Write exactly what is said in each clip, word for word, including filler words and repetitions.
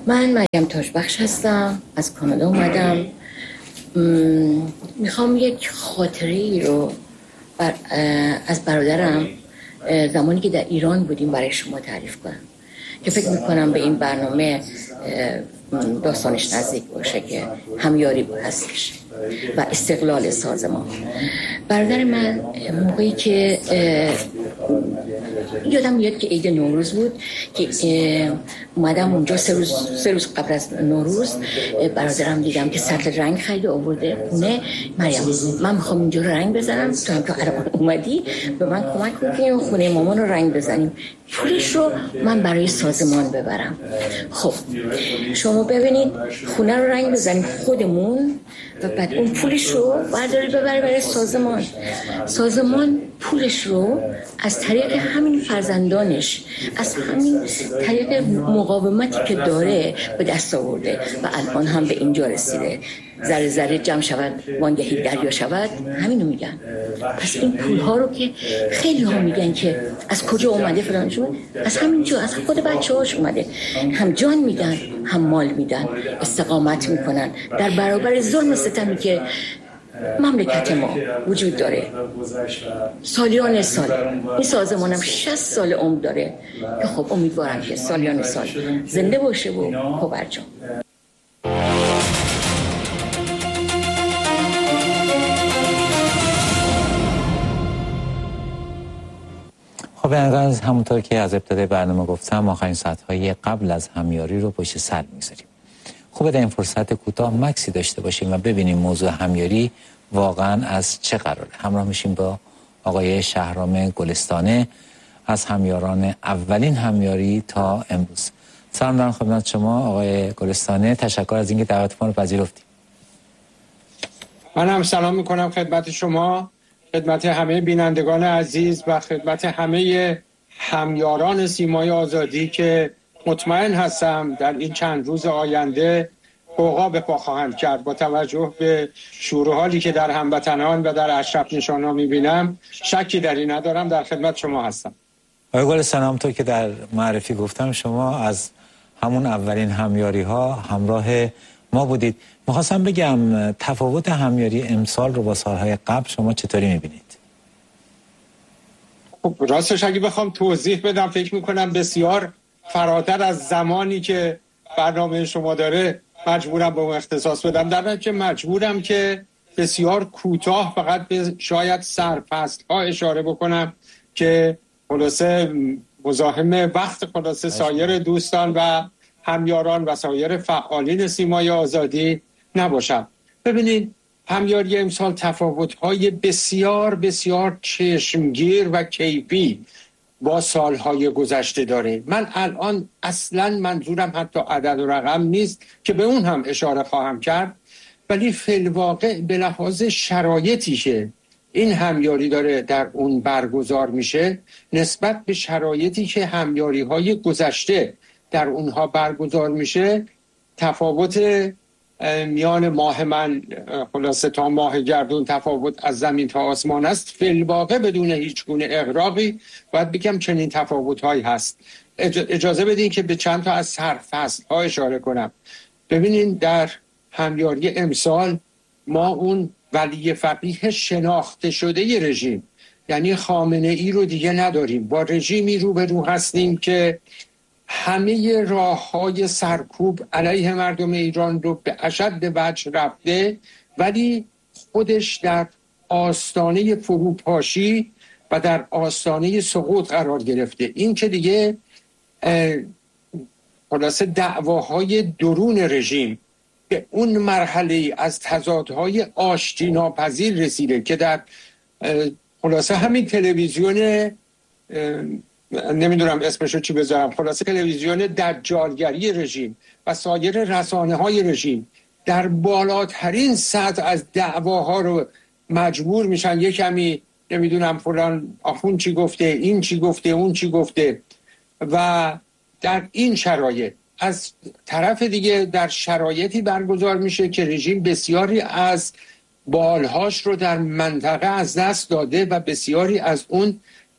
من مریم تاجبخش هستم، از کانادا اومدم. میخوام یک خاطری رو بر از برادرم زمانی که در ایران بودیم برای شما تعریف کنم که فکر میکنم به این برنامه داستانش نزدیک باشه که همیاری هستش و استقلال سازمان. برادر من موقعی که یادم میاد که عید نوروز بود که اومدم اونجا سه روز سه روز قبل از نوروز برادرم دیدم که سطل رنگ خیلی آورده خونه. مریم من میخوام اینجا رو رنگ بزنم، تو هم که عربان اومدی به من کمک کنی خونه مامان رو رنگ بزنیم، پولش رو من برای سازمان ببرم. خب شما ببینید خونه رو رنگ بزنیم خودمون و بعد اون پولش رو برداری ببری برای سازمان. سازمان پولش رو از طریق همین فرزندانش، از همین طریق مقاومتی که داره به دست آورده و الان هم به اینجا رسیده. ذره ذره جمع شود وانگهی دریا شود، همینو میگن. پس این پول ها رو که خیلی ها میگن که از کجا اومده فلان شد، از همینجا از خود بچه هاش اومده. هم جان میدن هم مال میدن، استقامت میکنن در برابر ظلم و ستمی که مملکت ما وجود داره. سالیان سال این سازمانم شصت سال عمر داره که خب امیدوارم که سالیان سال زنده باشه و پاورجام. خب از همونطور که از ابتدای برنامه گفتم آخرین ساعت‌های قبل از همیاری رو پشت سر می‌گذاریم. خوبه در این فرصت کوتاه مکسی داشته باشیم و ببینیم موضوع همیاری واقعا از چه قراره. همراه میشیم با آقای شهرام گلستانه از همیاران اولین همیاری تا امروز. سلام دارم خدمت شما آقای گلستانه، تشکر از اینکه دعوت ما رو پذیرفتید. من هم سلام میکنم خدمت شما، خدمت همه بینندگان عزیز و خدمت همه همیاران سیمای آزادی که مطمئن هستم در این چند روز آینده حقوقا به پا خواهند کرد. با توجه به شور و حالی که در هموطنان و در اشرف نشان‌ها می‌بینم شکی در این ندارم. در خدمت شما هستم. آقای گلستانه، همونطور که در معرفی گفتم شما از همون اولین همیاری‌ها همراه ما بودید. می‌خواستم بگم تفاوت همیاری امسال رو با سال‌های قبل شما چطوری می‌بینید؟ خب راستش اگه بخوام توضیح بدم فکر می‌کنم بسیار فراتر از زمانی که برنامه شما داره مجبورم به اون اختصاص بدم، در نتیجه مجبورم که بسیار کوتاه فقط به شاید سرفصل ها اشاره بکنم که خلاصه مزاحم وقت خلاصه سایر دوستان و همیاران و سایر فعالین سیمای آزادی نباشم. ببینید همیاری امسال تفاوت‌های بسیار بسیار چشمگیر و کیفی با سالهای گذشته داره. من الان اصلا منظورم حتی عدد و رقم نیست که به اون هم اشاره خواهم کرد، ولی فی الواقع به لحاظ شرایطی که این همیاری داره در اون برگزار میشه نسبت به شرایطی که همیاری های گذشته در اونها برگزار میشه تفاوت میان ماه من خلاصه تا ماه گردون تفاوت از زمین تا آسمان است. فی الواقع بدون هیچ گونه اغراقی باید بگم چنین تفاوت‌هایی هست. اجازه بدین که به چند تا از سرفصل‌ها اشاره کنم. ببینین در همیاری امسال ما اون ولی فقیه شناخته شده رژیم یعنی خامنه ای رو دیگه نداریم. با رژیمی روبرو هستیم که همه راه‌های سرکوب علیه مردم ایران رو به اشد وجه رفته، ولی خودش در آستانه فروپاشی و در آستانه سقوط قرار گرفته. این که دیگه خلاصه دعواهای درون رژیم به اون مرحله از تضادهای آشتی ناپذیر رسیده که در خلاصه همین تلویزیون نمیدونم اسمشو چی بذارم، خلاصه تلویزیون دجالگری رژیم و سایر رسانه های رژیم در بالاترین سطح از دعواها رو مجبور میشن یک کمی نمیدونم فلان آخون چی گفته، این چی گفته، اون چی گفته. و در این شرایط از طرف دیگه در شرایطی برگزار میشه که رژیم بسیاری از بالهاش رو در منطقه از دست داده و بسیاری از اون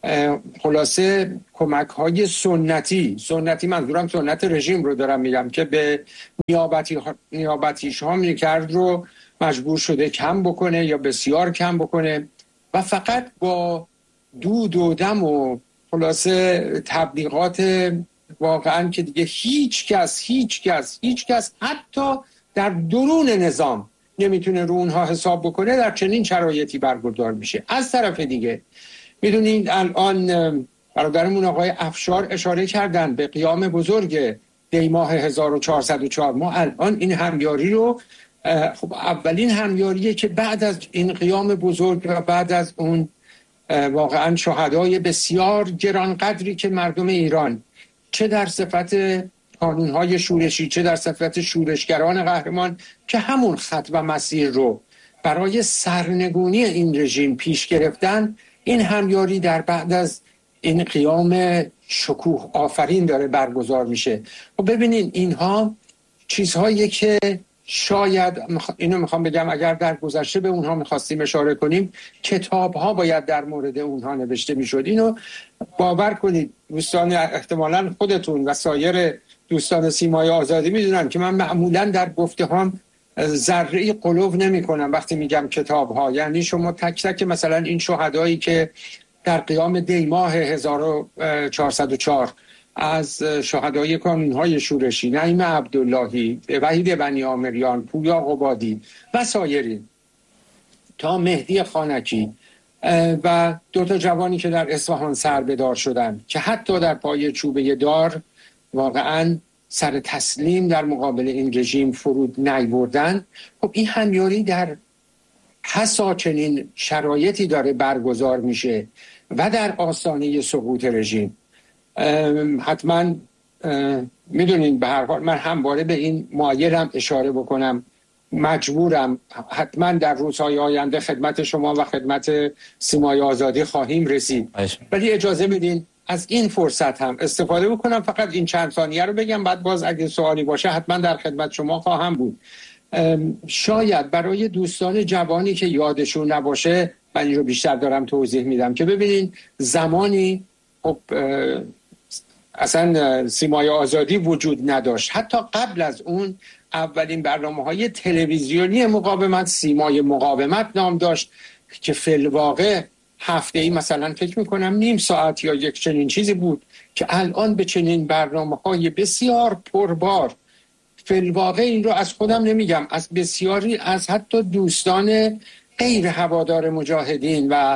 خلاصه کمک های سنتی سنتی منظورم سنت رژیم رو دارم میگم که به نیابتی ها، نیابتیش ها میکرد رو مجبور شده کم بکنه یا بسیار کم بکنه و فقط با دود و دم و خلاصه تبلیغات واقعا که دیگه هیچ کس هیچ کس هیچ کس حتی در درون نظام نمیتونه رو اونها حساب بکنه در چنین شرایطی برگزار میشه. از طرف دیگه میدونید الان برادرمون آقای افشار اشاره کردن به قیام بزرگ دی ماه هزار و چهارصد و چهار. ما الان این همیاری رو خب اولین همیاریه که بعد از این قیام بزرگ و بعد از اون واقعا شهدای بسیار گرانقدری که مردم ایران چه در صفت قانونهای شورشی چه در صفت شورشگران قهرمان که همون خط و مسیر رو برای سرنگونی این رژیم پیش گرفتن، این همیاری در بعد از این قیام شکوه آفرین داره برگزار میشه. و ببینین اینها چیزهایی که شاید اینو میخوام بگم اگر در گذشته به اونها میخواستیم اشاره کنیم کتابها باید در مورد اونها نوشته میشد. اینو باور کنید دوستان، احتمالاً خودتون و سایر دوستان سیمای آزادی میدونن که من معمولاً در گفته هام ذره قلوب نمی کنم وقتی میگم کتابها. یعنی شما تک تک مثلا این شهدایی که در قیام دی ماه هزار و چهارصد و چهار از شهدای کانونهای شورشی، نعیم عبداللهی، وحید بنی آمریان، پویا قبادی و سایرین تا مهدی خانکی و دو تا جوانی که در اصفهان سربدار شدن که حتی در پای چوبه دار واقعاً سر تسلیم در مقابل این رژیم فرود نیاوردن. خب این همیاری در حسا چنین شرایطی داره برگزار میشه و در آستانه سقوط رژیم. حتما میدونین به هر حال من همواره به این مایلم اشاره بکنم، مجبورم حتما در روزهای آینده خدمت شما و خدمت سیمای آزادی خواهیم رسید، ولی اجازه بدین از این فرصت هم استفاده بکنم فقط این چند ثانیه رو بگم، بعد باز اگه سوالی باشه حتما در خدمت شما خواهم بود. شاید برای دوستان جوانی که یادشون نباشه من این رو بیشتر دارم توضیح میدم که ببینین زمانی خب اصلا سیمای آزادی وجود نداشت. حتی قبل از اون اولین برنامه‌های تلویزیونی مقاومت سیمای مقاومت نام داشت که فی الواقع هفته‌ای مثلا فکر میکنم نیم ساعت یا یک چنین چیزی بود که الان به چنین برنامه‌های بسیار پربار فی الواقع این رو از خودم نمیگم، از بسیاری از حتی دوستان غیر هوادار مجاهدین و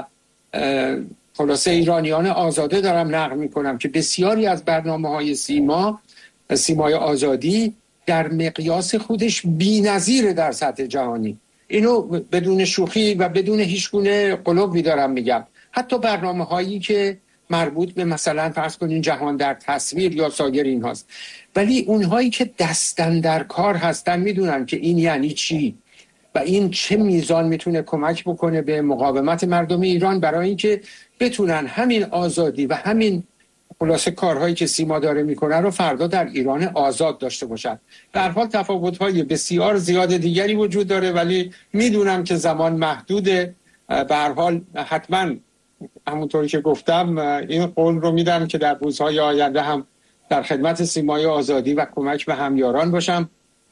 خلاصه ایرانیان آزاده دارم نقل میکنم که بسیاری از برنامه‌های سیما سیمای آزادی در مقیاس خودش بی‌نظیره در سطح جهانی. اینو بدون شوخی و بدون هیچ گونه قلوبی دارم میگم. حتی برنامه‌هایی که مربوط به مثلا فرض کنین جهان در تصویر یا سایر این هاست، ولی اونهایی که دستن در کار هستن میدونن که این یعنی چی و این چه میزان میتونه کمک بکنه به مقاومت مردم ایران برای اینکه بتونن همین آزادی و همین خلاصه کارهایی که سیما داره میکنه رو فردا در ایران آزاد داشته باشن. در حال تفاوت‌های بسیار زیاد دیگری وجود داره ولی میدونم که زمان محدوده. به هر حال حتما همونطوری که گفتم این قول رو میدم که در روزهای آینده هم در خدمت سیمای آزادی و کمک به همیاران باشم.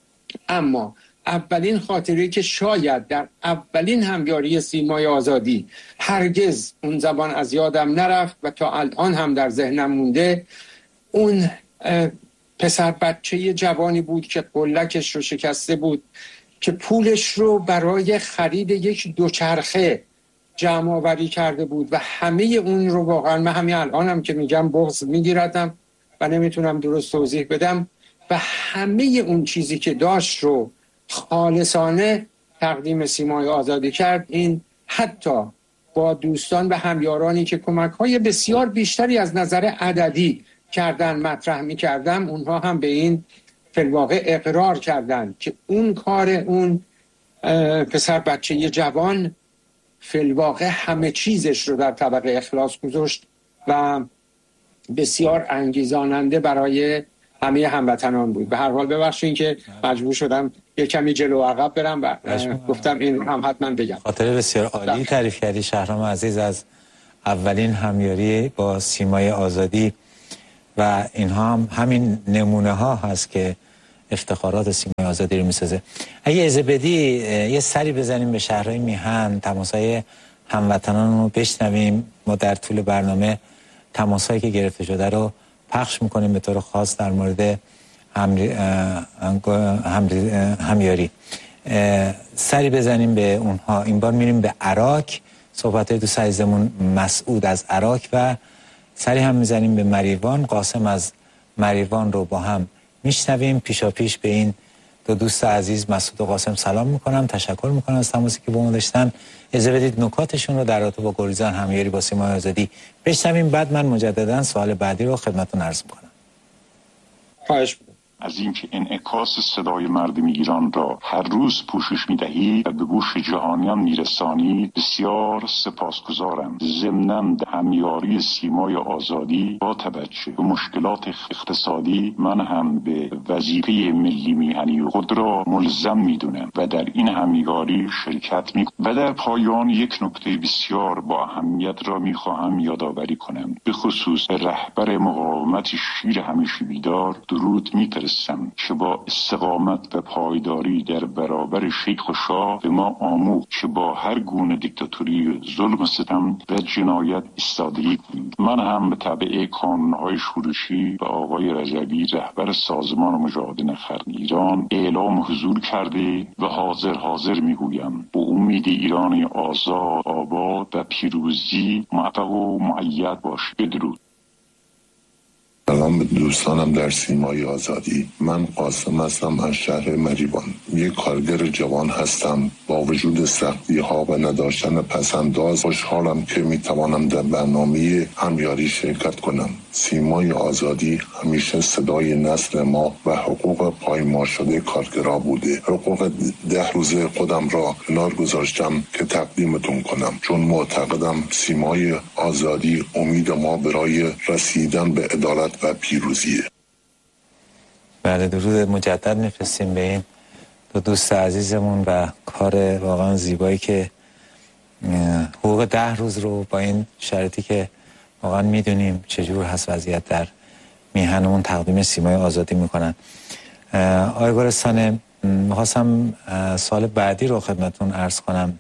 اما اولین خاطری که شاید در اولین همیاری سیمای آزادی هرگز اون زبان از یادم نرفت و تا الان هم در ذهنم مونده، اون پسر بچه جوانی بود که قلکش رو شکسته بود که پولش رو برای خرید یک دوچرخه جمع آوری کرده بود و همه اون رو واقعا من همین الانم که میگم بغض میگیردم و نمیتونم درست توضیح بدم و همه اون چیزی که داشت رو خالصانه تقدیم سیمای آزادی کرد. این حتی با دوستان و همیارانی که کمک‌های بسیار بیشتری از نظر عددی کردن مطرح می‌کردم، اونها هم به این فی‌الواقع اقرار کردن که اون کار اون پسر بچه جوان فی‌الواقع همه چیزش رو در طبق اخلاص گذاشت و بسیار انگیزاننده برای همه هموطنان بود. به هر حال ببخشید که مجبور شدم یک کمی جلو عقب برم و گفتم این هم حتما بگم. خاطره بسیار عالی تعریف کردی شهرام عزیز از اولین همیاری با سیمای آزادی و اینها هم همین نمونه ها هست که افتخارات سیمای آزادی رو میسازه. اگه اجازه بدی یه سری بزنیم به شهرهای میهن، تماسهای هموطنان رو بشنویم. ما در طول برنامه تماسهایی که گرفته شده رو پخش میکنیم به طور خاص در مورد همری، همری، همیاری. سری بزنیم به اونها. این بار میریم به عراق، صحبت های دوست عزیزمون مسعود از عراق، و سری هم میزنیم به مریوان. قاسم از مریوان رو با هم میشنویم. پیشا پیش به این دو دوست عزیز مسعود و قاسم سلام میکنم، تشکر میکنم از تماسی که با ما داشتن. اجازه بدید نکاتشون رو در رابطه با گریزان همیاری با سیمای آزادی بشنویم، بعد من مجددا سوال بعدی رو خدمتتون عرض میکنم. خواهش می‌کنم. از اینکه انعکاس صدای مردم ایران را هر روز پوشش می‌دهید و به گوش جهانیان می‌رسانید بسیار سپاسگزارم. ضمناً همیاری سیمای آزادی با توجه به مشکلات اقتصادی من هم به وظیفه ملی میهنی خود را ملزم می‌دونم و در این همیاری شرکت می‌کنم. و در پایان یک نکته بسیار با اهمیت را می‌خواهم یادآوری کنم، به خصوص رهبر مقاومت شیر همیشه بیدار درود می‌فرستم که با استقامت و پایداری در برابر شیخ و شاه به ما آموخت که با هر گونه دیکتاتوری، ظلم و ستم و جنایت ایستادگی کنیم. من هم به تبع کانون‌های شورشی و آقای رجبی رهبر سازمان مجاهدین خلق ایران اعلام حضور کرده و حاضر حاضر میگویم با امید ایرانی آزاد، آباد و پیروزی موفق و مؤید باشید. بدرود. سلام به دوستانم در سیمای آزادی. من قاسم هستم از شهر مریوان. یک کارگر جوان هستم. با وجود سختی ها و نداشتن پسنداز خوشحالم که می توانم در برنامه همیاری شرکت کنم. سیمای آزادی همیشه صدای نسل ما و حقوق پایمال شده کارگرها بوده. حقوق ده روزه خودم را کنار گذاشتم که تقدیمتون کنم، چون معتقدم سیمای آزادی امید ما برای رسیدن به عدالت و پیروزیه. بله، درود مجدد میفرستیم به این دو دوست عزیزمون و کار واقعا زیبایی که حقوق ده روز رو با این شرطی که واقعا میدونیم چجور هست وضعیت در میهنمون تقدیم سیمای آزادی میکنن. آقای گلستان، میخواستم سال بعدی رو خدمتون عرض کنم.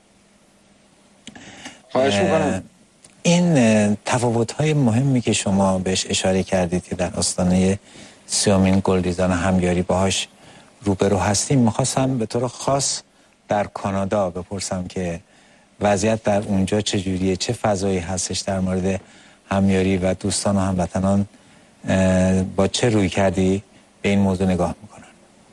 خواهش میکنم. این تفاوت‌های مهمی که شما بهش اشاره کردید که در آستانه سیومین گلریزان همیاری باهاش روبرو هستیم، میخواستم به طور خاص در کانادا بپرسم که وضعیت در اونجا چجوریه، چه فضایی هستش در مورد همیاری و دوستان و هموطنان با چه روی کردی به این موضوع نگاه میکنن؟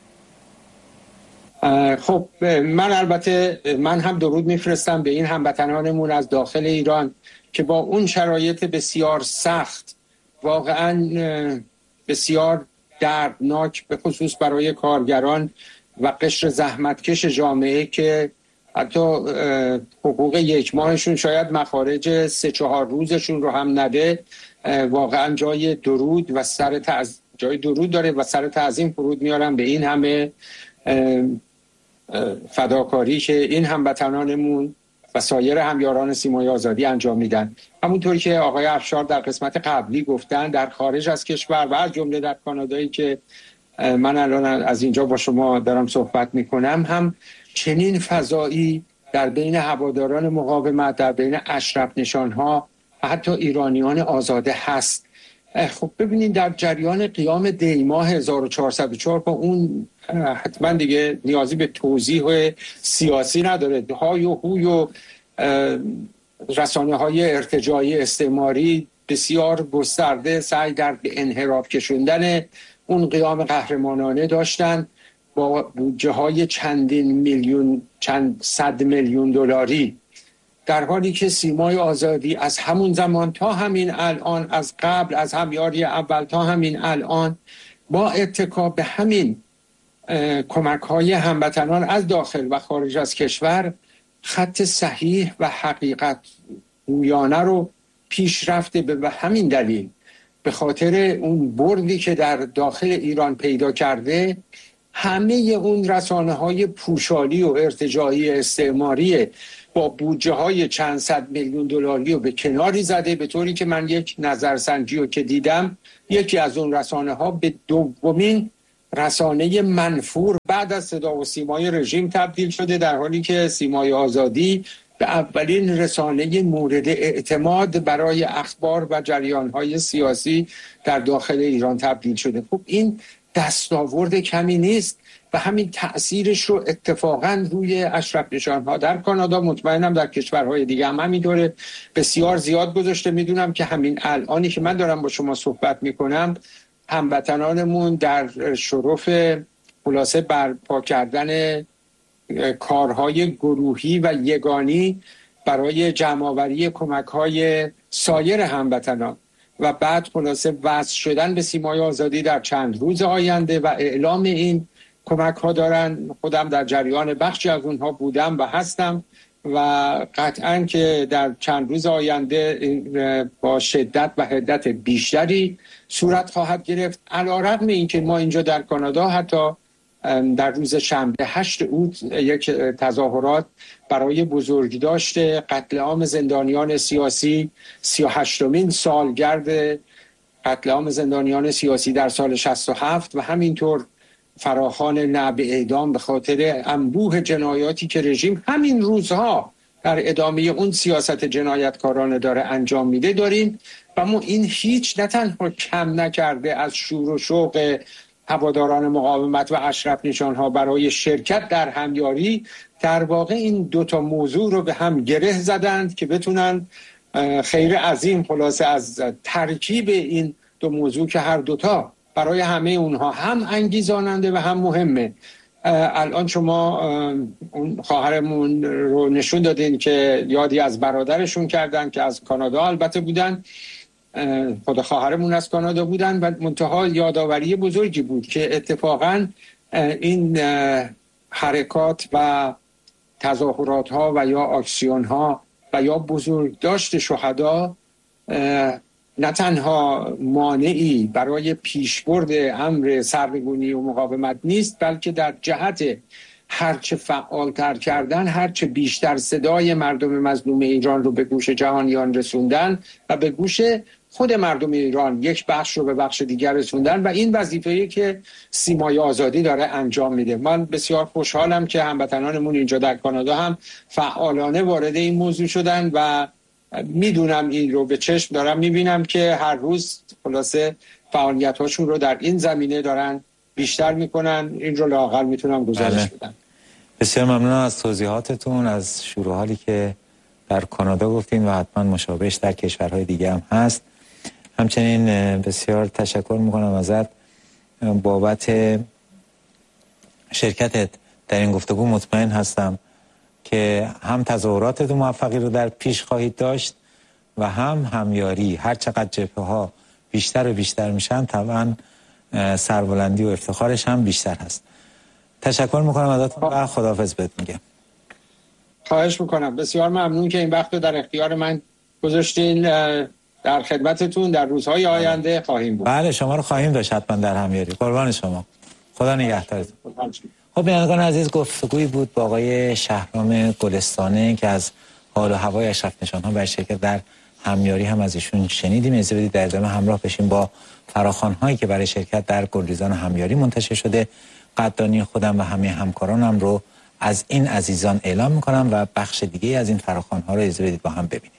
خب من البته من هم درود میفرستم به این هموطنانمون از داخل ایران که با اون شرایط بسیار سخت، واقعا بسیار دردناک، به خصوص برای کارگران و قشر زحمتکش جامعه که حتی حقوق یک ماهشون شاید مخارج سه چهار روزشون رو هم نده، واقعا جای درود و سر تعظیم جای درود داره و سر تعظیم فرود میارم به این همه فداکاری که این هموطنانمون و سایر همیاران سیمای آزادی انجام میدن. همونطوری که آقای افشار در قسمت قبلی گفتن، در خارج از کشور و از جمله در کانادایی که من الان از اینجا با شما دارم صحبت میکنم، هم چنین فضایی در بین هواداران مقاومت، در بین اشرف نشانها و حتی ایرانیان آزاده هست. خب ببینید در جریان قیام دی ماه هزار و چهارصد و چهار با اون حتما دیگه نیازی به توضیح سیاسی نداره، های و هوی و رسانه های ارتجاعی استعماری بسیار گسترده سعی در به انحراف کشوندن اون قیام قهرمانانه داشتن با بودجه های چندین میلیون چند صد میلیون دلاری، در حالی که سیمای آزادی از همون زمان تا همین الان، از قبل از همیاری اول تا همین الان، با اتکا به همین کمک های هموطنان از داخل و خارج از کشور خط صحیح و حقیقت گویانه رو پیش رفته. به همین دلیل به خاطر اون بردی که در داخل ایران پیدا کرده، همه اون رسانه های پوشالی و ارتجاعی استعماری با بودجه های چند صد میلیون دلاری رو به کناری زده، به طوری که من یک نظرسنجی رو که دیدم یکی از اون رسانه ها به دومین رسانه منفور بعد از صدا و سیمای رژیم تبدیل شده، در حالی که سیمای آزادی به اولین رسانه مورد اعتماد برای اخبار و جریان‌های سیاسی در داخل ایران تبدیل شده. خب این دستاورد کمی نیست و همین تأثیرش رو اتفاقا روی اشرف نشان‌ها در کانادا، مطمئنم در کشورهای دیگه هم همینطوره، بسیار زیاد گذاشته. میدونم که همین الانی که من دارم با شما صحبت میکنم هموطنانمون در شرف خلاصه برپا کردن کارهای گروهی و یگانی برای جمع‌آوری کمک‌های سایر هموطنان و بعد خلاصه وصل شدن به سیمای آزادی در چند روز آینده و اعلام این کمک‌ها دارن. خودم در جریان بخشی از اونها بودم و هستم و قطعاً که در چند روز آینده با شدت و حدت بیشتری صورت خواهد گرفت. علی‌رغم اینکه ما اینجا در کانادا حتی در روز شنبه هشت اوت یک تظاهرات برای بزرگداشت قتل عام زندانیان سیاسی، سی و هشتمین سالگرد قتل عام زندانیان سیاسی در سال شصت و هفت و همینطور فراخوان نه به اعدام به خاطر انبوه جنایاتی که رژیم همین روزها در ادامه اون سیاست جنایتکارانه داره انجام میده داریم و ما این هیچ نه تنها کم نکرده از شور و شوق هواداران مقاومت و اشرف نشان‌ها برای شرکت در همیاری، در واقع این دوتا موضوع رو به هم گره زدند که بتونن خیر عظیم خلاصه از ترکیب این دو موضوع که هر دوتا برای همه اونها هم انگیزاننده و هم مهمه. الان شما اون خواهرمون رو نشون دادین که یادی از برادرشون کردن که از کانادا البته بودن، خود خواهرمون از کانادا بودن و منتها یادآوری بزرگی بود که اتفاقا این حرکات و تظاهرات ها و یا اکسیون ها و یا بزرگداشت شهدا نه تنها مانعی برای پیشبرد امر سرنگونی و مقاومت نیست، بلکه در جهت هرچه فعالتر کردن، هرچه بیشتر صدای مردم مظلوم ایران رو به گوش جهانیان رسوندن و به گوش خود مردم ایران یک بخش رو به بخش دیگر رسوندن و این وظیفه‌ای که سیمای آزادی داره انجام میده. من بسیار خوشحالم که هموطنانمون اینجا در کانادا هم فعالانه وارد این موضوع شدن و میدونم این رو به چشم دارم میبینم که هر روز خلاصه فعالیت‌هاشون رو در این زمینه دارن بیشتر میکنن. این رو لااقل میتونم گزارش بدم. بسیار ممنونم از توضیحاتتون، از شروع حالی که در کانادا گفتین و حتما مشابهش در کشورهای دیگه هم هست. همچنین بسیار تشکر میکنم ازت بابت شرکتت در این گفتگو. مطمئن هستم که هم تظاهراتت موفقی رو در پیش خواهید داشت و هم همیاری. هر چقدر جبهه ها بیشتر و بیشتر میشن طبعا سربلندی و افتخارش هم بیشتر هست. تشکر میکنم ازتون و خداحافظ بهت میگم. خواهش میکنم، بسیار ممنون که این وقت رو در اختیار من گذاشتین. در خدمتتون در روزهای آینده خواهیم بود. بله شما رو خواهیم داشت حتما در همیاری. قربان شما، خدا نگهدارتون. خب بینندگان عزیز، گفتگویی بود با آقای شهرام گلستانه که از حال و هوای اشرف نشان‌ها برای شرکت در همیاری هم از ایشون شنیدیم. اجازه بدید در ادامه همراه بشیم با فراخوان‌هایی که برای شرکت در گلریزان همیاری منتشر شده. قدردانی خودم و همه همکارانم رو از این عزیزان اعلام می‌کنم و بخش دیگه از این فراخوان‌ها رو اجازه بدید با هم ببینیم.